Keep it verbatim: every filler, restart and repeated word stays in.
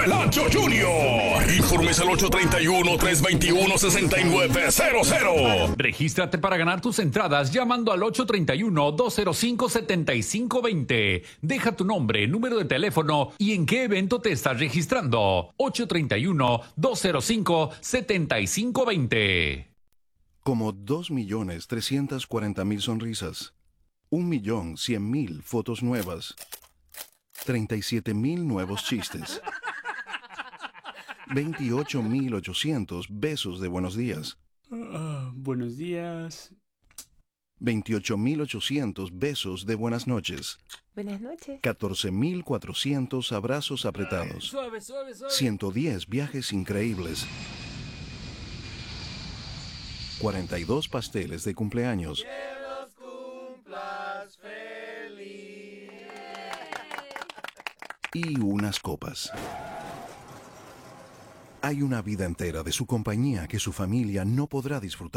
Felatio Junior. Informes al ocho tres uno, tres dos uno, seis nueve cero cero. Regístrate para ganar tus entradas llamando al ocho tres uno, dos cero cinco, siete cinco dos cero. Deja tu nombre, número de teléfono y en qué evento te estás registrando. ocho tres uno, dos cero cinco, siete cinco dos cero. Como dos millones trescientas cuarenta mil sonrisas, un millón cien mil fotos nuevas, treinta y siete mil nuevos chistes, veintiocho mil ochocientos besos de buenos días, Uh, buenos días. veintiocho mil ochocientos besos de buenas noches, Buenas noches. catorce mil cuatrocientos abrazos apretados, Suave, suave, suave. ciento diez viajes increíbles, cuarenta y dos pasteles de cumpleaños, y unas copas. Hay una vida entera de su compañía que su familia no podrá disfrutar.